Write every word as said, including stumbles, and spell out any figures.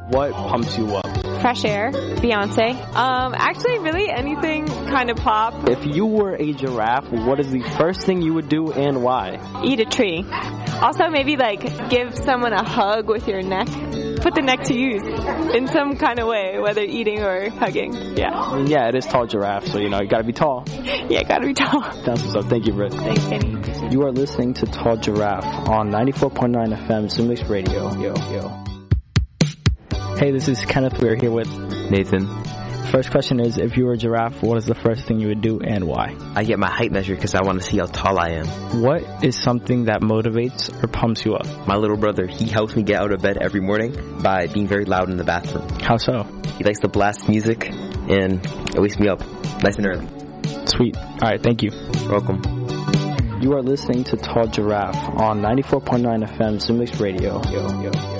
What pumps you up? Fresh air, Beyonce. Um, actually, really anything kind of pop. If you were a giraffe, what is the first thing you would do and why? Eat a tree. Also, maybe like give someone a hug with your neck. Put the neck to use in some kind of way, whether eating or hugging. Yeah. I mean, yeah, it is tall giraffe, so you know you gotta be tall. Yeah, gotta be tall. That's what's up. Thank you, Britt. Thanks, Kenny. You are listening to Tall Giraffe on ninety-four point nine F M Zoomix Radio. Yo, yo. Hey, this is Kenneth. We're here with Nathan. First question is, if you were a giraffe, what is the first thing you would do and why? I get my height measured because I want to see how tall I am. What is something that motivates or pumps you up? My little brother, he helps me get out of bed every morning by being very loud in the bathroom. How so? He likes to blast music and it wakes me up nice and early. Sweet. Alright, thank you. You're welcome. You are listening to Tall Giraffe on ninety-four point nine F M Zoomix Radio. Yo, yo, yo.